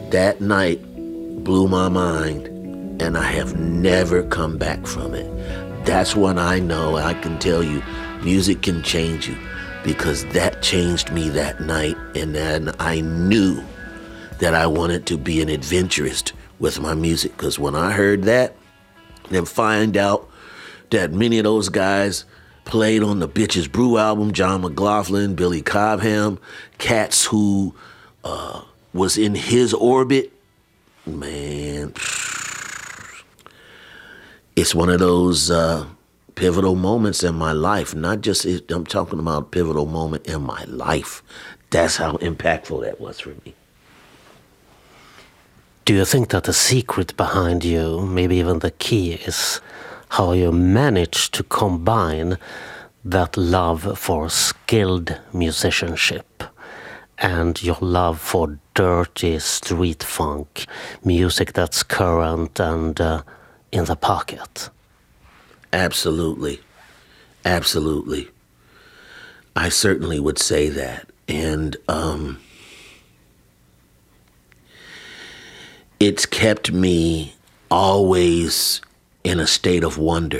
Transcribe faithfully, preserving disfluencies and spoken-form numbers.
that night blew my mind, and I have never come back from it. That's when I know I can tell you music can change you, because that changed me that night, and then I knew that I wanted to be an adventurist with my music, because when I heard that and find out that many of those guys played on the Bitches Brew album, John McLaughlin, Billy Cobham, cats who uh, was in his orbit, man, it's one of those uh, pivotal moments in my life. Not just, I'm talking about a pivotal moment in my life. That's how impactful that was for me. Do you think that the secret behind you, maybe even the key, is how you manage to combine that love for skilled musicianship and your love for dirty street funk, music that's current and uh, in the pocket? Absolutely. Absolutely. I certainly would say that. And um, it's kept me always in a state of wonder.